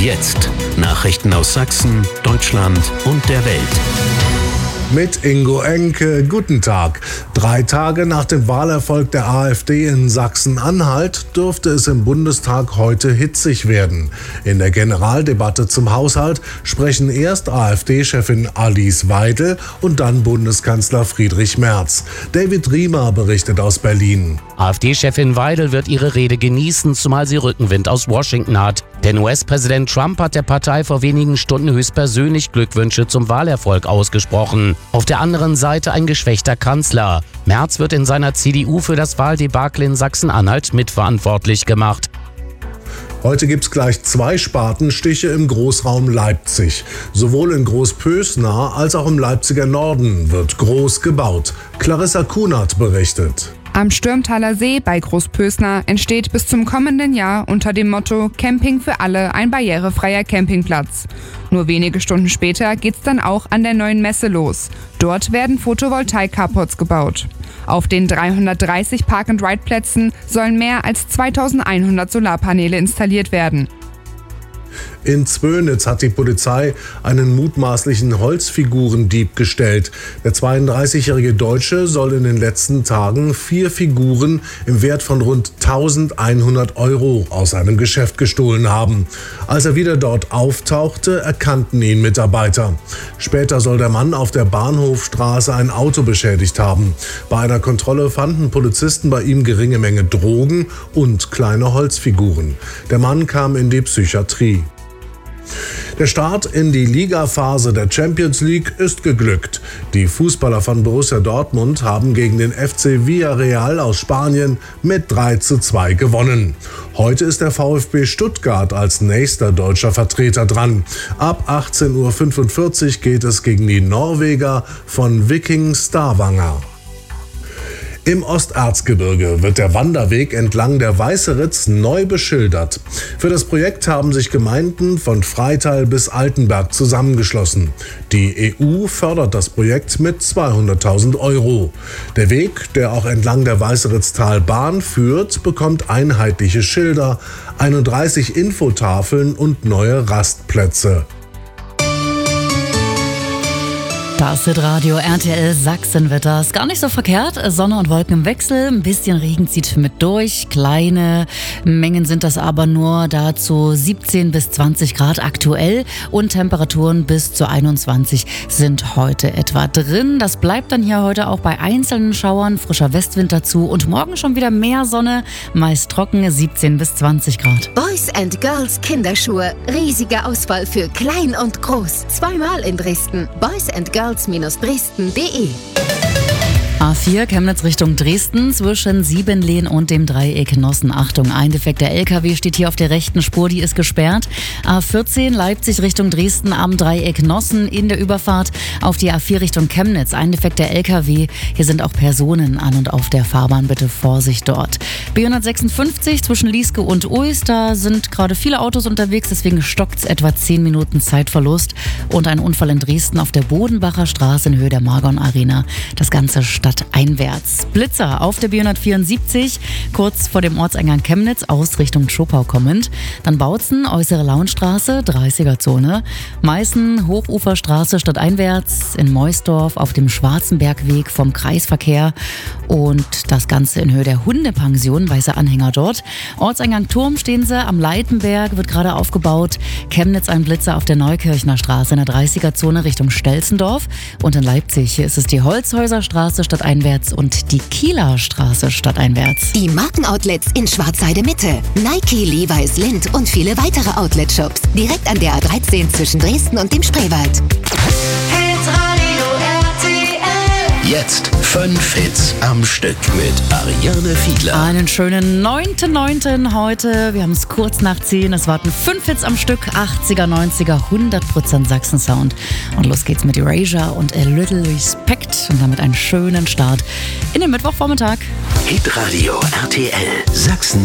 Jetzt Nachrichten aus Sachsen, Deutschland und der Welt. Mit Ingo Enke, guten Tag. 3 Tage nach dem Wahlerfolg der AfD in Sachsen-Anhalt dürfte es im Bundestag heute hitzig werden. In der Generaldebatte zum Haushalt sprechen erst AfD-Chefin Alice Weidel und dann Bundeskanzler Friedrich Merz. David Riemer berichtet aus Berlin. AfD-Chefin Weidel wird ihre Rede genießen, zumal sie Rückenwind aus Washington hat. Denn US-Präsident Trump hat der Partei vor wenigen Stunden höchstpersönlich Glückwünsche zum Wahlerfolg ausgesprochen. Auf der anderen Seite ein geschwächter Kanzler. Merz wird in seiner CDU für das Wahldebakel in Sachsen-Anhalt mitverantwortlich gemacht. Heute gibt's gleich 2 Spatenstiche im Großraum Leipzig. Sowohl in Großpösna als auch im Leipziger Norden wird groß gebaut. Clarissa Kunert berichtet. Am Stürmtaler See bei Großpösna entsteht bis zum kommenden Jahr unter dem Motto Camping für alle ein barrierefreier Campingplatz. Nur wenige Stunden später geht's dann auch an der neuen Messe los. Dort werden Photovoltaik-Carports gebaut. Auf den 330 Park-and-Ride-Plätzen sollen mehr als 2100 Solarpaneele installiert werden. In Zwönitz hat die Polizei einen mutmaßlichen Holzfigurendieb gestellt. Der 32-jährige Deutsche soll in den letzten Tagen 4 Figuren im Wert von rund 1100 € aus einem Geschäft gestohlen haben. Als er wieder dort auftauchte, erkannten ihn Mitarbeiter. Später soll der Mann auf der Bahnhofstraße ein Auto beschädigt haben. Bei einer Kontrolle fanden Polizisten bei ihm geringe Menge Drogen und kleine Holzfiguren. Der Mann kam in die Psychiatrie. Der Start in die Ligaphase der Champions League ist geglückt. Die Fußballer von Borussia Dortmund haben gegen den FC Villarreal aus Spanien mit 3:2 gewonnen. Heute ist der VfB Stuttgart als nächster deutscher Vertreter dran. Ab 18:45 Uhr geht es gegen die Norweger von Viking Stavanger. Im Osterzgebirge wird der Wanderweg entlang der Weißeritz neu beschildert. Für das Projekt haben sich Gemeinden von Freital bis Altenberg zusammengeschlossen. Die EU fördert das Projekt mit 200.000 €. Der Weg, der auch entlang der Weißeritztalbahn führt, bekommt einheitliche Schilder, 31 Infotafeln und neue Rastplätze. Das Hitradio RTL Sachsenwetter ist gar nicht so verkehrt. Sonne und Wolken im Wechsel, ein bisschen Regen zieht mit durch. Kleine Mengen sind das aber nur, dazu 17 bis 20 Grad aktuell und Temperaturen bis zu 21 sind heute etwa drin. Das bleibt dann hier heute auch bei einzelnen Schauern, frischer Westwind dazu und morgen schon wieder mehr Sonne, meist trocken, 17 bis 20 Grad. Boys & Girls Kinderschuhe, riesige Auswahl für klein und groß. Zweimal in Dresden. Boys & Girls Dresden.de. A4 Chemnitz Richtung Dresden zwischen Siebenlehn und dem Dreieck Nossen. Achtung, ein defekter LKW steht hier auf der rechten Spur, die ist gesperrt. A14 Leipzig Richtung Dresden am Dreieck Nossen in der Überfahrt auf die A4 Richtung Chemnitz. Ein defekter LKW, hier sind auch Personen an und auf der Fahrbahn, bitte Vorsicht dort. B156 zwischen Lieske und Uis, da sind gerade viele Autos unterwegs, deswegen stockt's etwa 10 Minuten Zeitverlust. Und ein Unfall in Dresden auf der Bodenbacher Straße in Höhe der Margon Arena. Das Ganze stadteinwärts. Blitzer auf der B174, kurz vor dem Ortseingang Chemnitz, aus Richtung Schopau kommend. Dann Bautzen, Äußere Launstraße, 30er-Zone. Meißen, Hochuferstraße stadteinwärts. In Meusdorf auf dem Schwarzenbergweg vom Kreisverkehr. Und das Ganze in Höhe der Hundepension, weiße Anhänger dort. Ortseingang Turm stehen sie, am Leitenberg wird gerade aufgebaut. Chemnitz ein Blitzer auf der Neukirchner Straße in der 30er-Zone Richtung Stelzendorf. Und in Leipzig ist es die Holzhäuserstraße stadteinwärts und die Kieler Straße stadteinwärts. Die Markenoutlets in Schwarzheide Mitte. Nike, Levi's, Lindt und viele weitere Outlet-Shops. Direkt an der A13 zwischen Dresden und dem Spreewald. Jetzt 5 Hits am Stück mit Ariane Fiedler. Einen schönen 9.9. heute. Wir haben es kurz nach 10. Es warten 5 Hits am Stück. 80er, 90er, 100% Sachsen-Sound. Und los geht's mit Erasure und A Little Respect. Und damit einen schönen Start in den Mittwochvormittag. Hitradio RTL Sachsen.